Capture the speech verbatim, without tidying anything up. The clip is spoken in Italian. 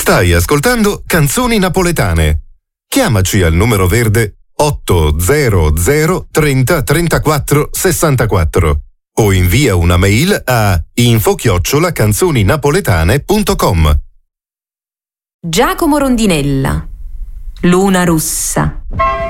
Stai ascoltando Canzoni Napoletane. Chiamaci al numero verde otto zero zero trenta trentaquattro sessantaquattro o invia una mail a info chiocciola canzoninapoletane punto com. Giacomo Rondinella, Luna Russa.